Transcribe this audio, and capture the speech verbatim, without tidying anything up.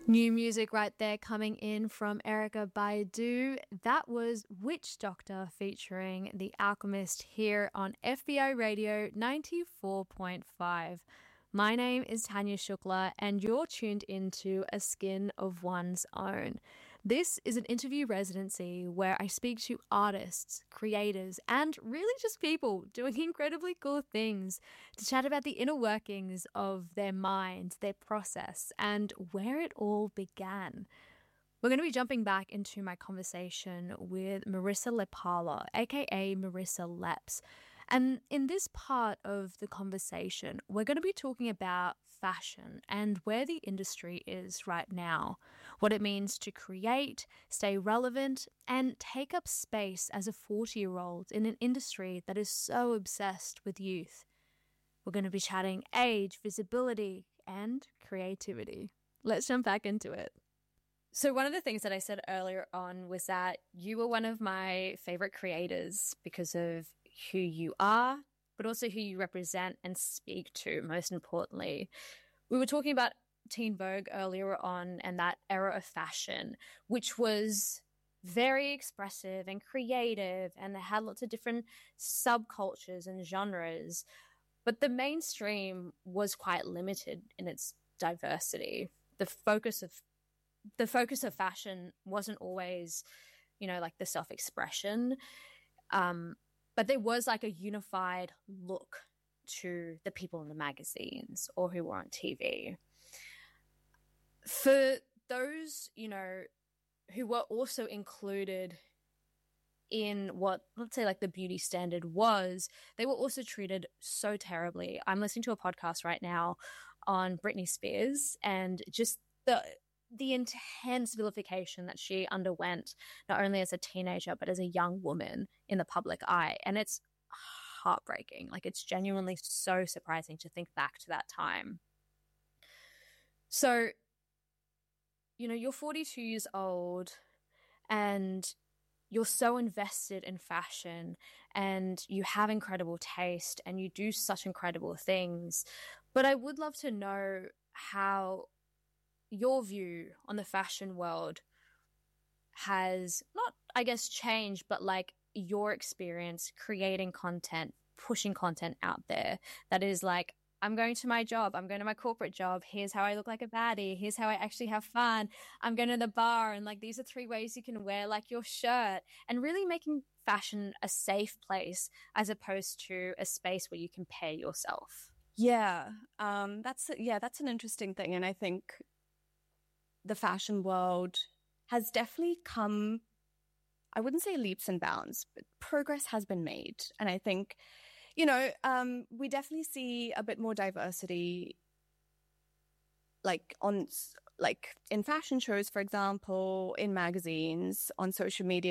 New music right there coming in from Erykah Badu. That was Witch Doctor featuring The Alchemist here on F B O Radio ninety-four point five. My name is Tanya Shukla and you're tuned into A Skin of One's Own. This is an interview residency where I speak to artists, creators, and really just people doing incredibly cool things to chat about the inner workings of their minds, their process, and where it all began. We're going to be jumping back into my conversation with Marissa Lepala, aka Marissa Leps. And in this part of the conversation, we're going to be talking about fashion and where the industry is right now, what it means to create, stay relevant, and take up space as a forty-year-old in an industry that is so obsessed with youth. We're going to be chatting age, visibility, and creativity. Let's jump back into it. So one of the things that I said earlier on was that you were one of my favorite creators because of who you are, but also who you represent and speak to, most importantly. We were talking about Teen Vogue earlier on and that era of fashion, which was very expressive and creative and it had lots of different subcultures and genres, but the mainstream was quite limited in its diversity. The focus of the focus of fashion wasn't always, you know, like the self-expression, um, but there was like a unified look to the people in the magazines or who were on T V. For those, you know, who were also included in what, let's say, like the beauty standard was, they were also treated so terribly. I'm listening to a podcast right now on Britney Spears and just the the intense vilification that she underwent, not only as a teenager, but as a young woman in the public eye. And it's heartbreaking. Like, it's genuinely so surprising to think back to that time. So, you know, you're forty-two years old and you're so invested in fashion and you have incredible taste and you do such incredible things. But I would love to know how your view on the fashion world has not, I guess, changed, but like your experience creating content, pushing content out there that is like, I'm going to my job, I'm going to my corporate job, here's how I look like a baddie, here's how I actually have fun, I'm going to the bar, and like these are three ways you can wear like your shirt, and really making fashion a safe place as opposed to a space where you compare yourself. Yeah, um, that's yeah, that's an interesting thing, and I think the fashion world has definitely come, I wouldn't say leaps and bounds, but progress has been made. And I think, you know, um, we definitely see a bit more diversity, like on, like in fashion shows, for example, in magazines, on social media.